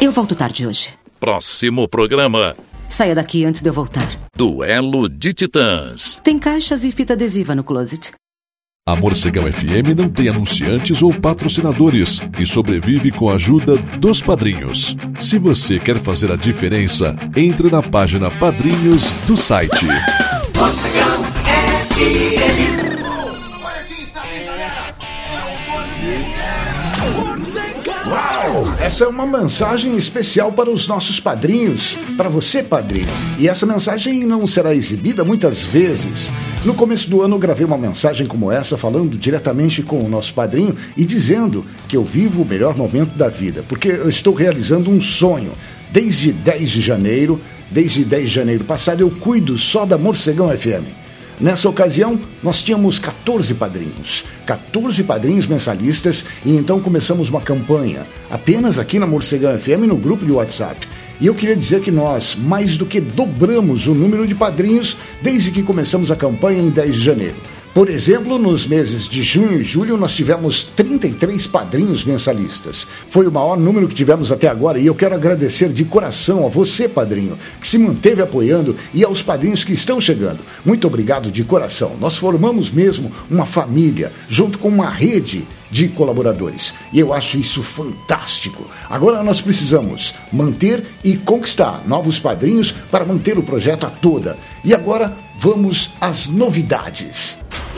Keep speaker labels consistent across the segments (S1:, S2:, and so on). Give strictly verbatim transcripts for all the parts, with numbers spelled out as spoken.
S1: Eu volto tarde hoje.
S2: Próximo programa.
S1: Saia daqui antes de eu voltar.
S2: Duelo de Titãs.
S1: Tem caixas e fita adesiva no closet.
S3: A Morcegão F M não tem anunciantes ou patrocinadores e sobrevive com a ajuda dos padrinhos. Se você quer fazer a diferença, entre na página Padrinhos do site.
S4: Morcegão F M. Olha quem está aí, galera. É o Morcegão.
S5: Uau! Essa é uma mensagem especial para os nossos padrinhos, para você, padrinho. E essa mensagem não será exibida muitas vezes. No começo do ano eu gravei uma mensagem como essa, falando diretamente com o nosso padrinho e dizendo que eu vivo o melhor momento da vida, porque eu estou realizando um sonho. Desde dez de janeiro, desde dez de janeiro passado, eu cuido só da Morcegão F M. Nessa ocasião, nós tínhamos quatorze padrinhos, quatorze padrinhos mensalistas, e então começamos uma campanha, apenas aqui na Morcegão F M, no grupo de WhatsApp. E eu queria dizer que nós, mais do que dobramos o número de padrinhos desde que começamos a campanha em dez de janeiro. Por exemplo, nos meses de junho e julho, nós tivemos trinta e três padrinhos mensalistas. Foi o maior número que tivemos até agora e eu quero agradecer de coração a você, padrinho, que se manteve apoiando, e aos padrinhos que estão chegando. Muito obrigado de coração. Nós formamos mesmo uma família, junto com uma rede de colaboradores. E eu acho isso fantástico. Agora nós precisamos manter e conquistar novos padrinhos para manter o projeto a toda. E agora vamos às novidades.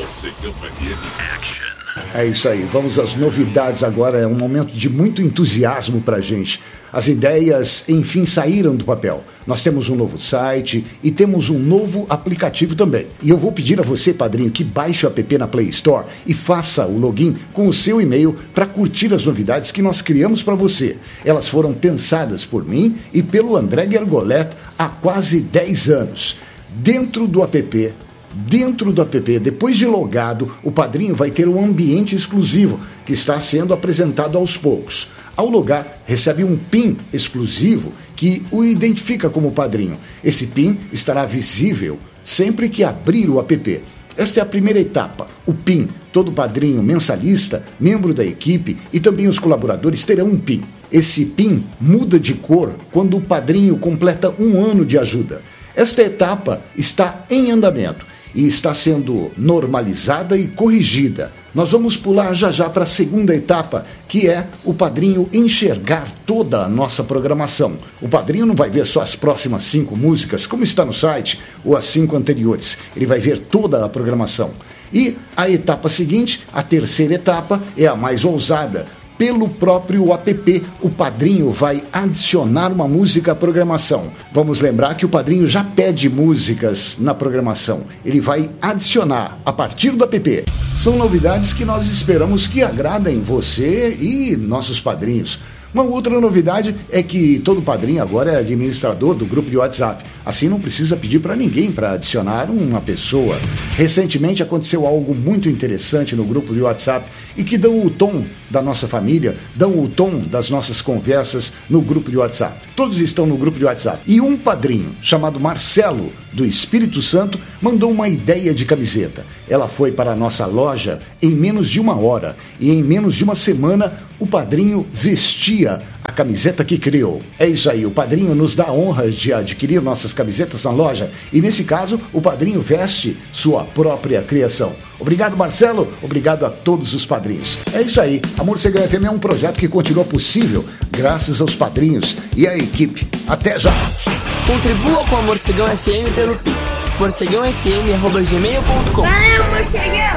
S5: É isso aí, vamos às novidades agora. É um momento de muito entusiasmo pra gente. As ideias, enfim, saíram do papel. Nós temos um novo site e temos um novo aplicativo também. E eu vou pedir a você, padrinho, que baixe o app na Play Store e faça o login com o seu e-mail para curtir as novidades que nós criamos para você. Elas foram pensadas por mim e pelo André Gergolet há quase dez anos. Dentro do app, dentro do app, depois de logado, o padrinho vai ter um ambiente exclusivo que está sendo apresentado aos poucos. Ao logar, recebe um PIN exclusivo que o identifica como padrinho. Esse PIN estará visível sempre que abrir o app. Esta é a primeira etapa, o PIN. Todo padrinho mensalista, membro da equipe e também os colaboradores terão um PIN. Esse PIN muda de cor quando o padrinho completa um ano de ajuda. Esta etapa está em andamento e está sendo normalizada e corrigida. Nós vamos pular já já para a segunda etapa, que é o padrinho enxergar toda a nossa programação. O padrinho não vai ver só as próximas cinco músicas, como está no site, ou as cinco anteriores. Ele vai ver toda a programação. E a etapa seguinte, a terceira etapa, é a mais ousada. Pelo próprio app, o padrinho vai adicionar uma música à programação. Vamos lembrar que o padrinho já pede músicas na programação. Ele vai adicionar a partir do app. São novidades que nós esperamos que agradem você e nossos padrinhos. Uma outra novidade é que todo padrinho agora é administrador do grupo de WhatsApp. Assim não precisa pedir para ninguém para adicionar uma pessoa. Recentemente aconteceu algo muito interessante no grupo de WhatsApp e que dão o tom da nossa família, dão o tom das nossas conversas no grupo de WhatsApp. Todos estão no grupo de WhatsApp. E um padrinho chamado Marcelo, do Espírito Santo, mandou uma ideia de camiseta. Ela foi para a nossa loja em menos de uma hora e em menos de uma semana o padrinho vestia a camiseta que criou. É isso aí, o padrinho nos dá a honra de adquirir nossas camisetas na loja e nesse caso o padrinho veste sua própria criação. Obrigado, Marcelo, obrigado a todos os padrinhos. É isso aí, a Morcegão F M é um projeto que continua possível graças aos padrinhos e à equipe. Até já!
S6: Contribua com a Morcegão F M pelo Pix, morcegão f m arroba gmail ponto com.
S4: Valeu, Morcegão!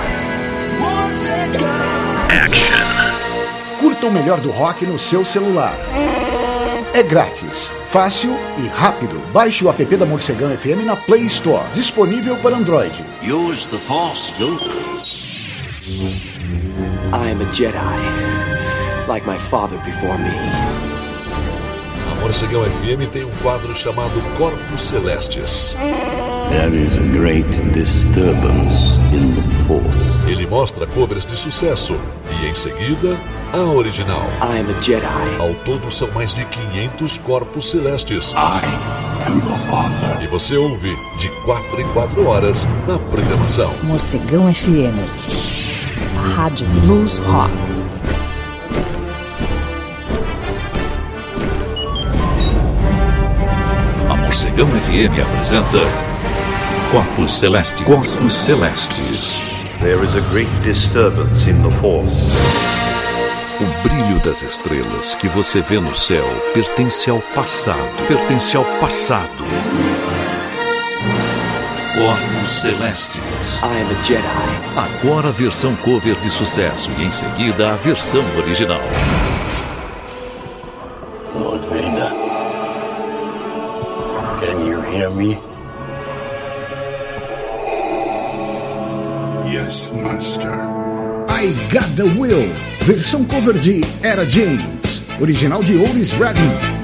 S4: Morcegão!
S2: Action!
S5: Curta o melhor do rock no seu celular. É grátis, fácil e rápido. Baixe o app da Morcegão F M na Play Store, disponível para Android.
S7: Use the Force, Luke.
S8: I am a Jedi, like my father before me.
S3: A Morcegão F M tem um quadro chamado Corpos Celestes.
S9: There is a great disturbance in the Force.
S3: Ele mostra covers de sucesso e, em seguida, a original.
S8: I am a Jedi.
S3: Ao todo, são mais de quinhentos corpos celestes.
S7: I am your father.
S3: E você ouve de quatro em quatro horas na programação.
S1: Morcegão F M. Rádio Blues Rock.
S2: Morcegão F M apresenta Corpos Celestes. Corpos Celestes.
S9: There is a great disturbance in the force.
S2: O brilho das estrelas que você vê no céu pertence ao passado. Pertence ao passado. Corpos Celestes.
S8: I am a Jedi.
S2: Agora a versão cover de sucesso e em seguida a versão original.
S7: Lord Vader, can you hear me? Yes, Master.
S5: I Got the Will, versão cover de Era James, original de Otis Redding.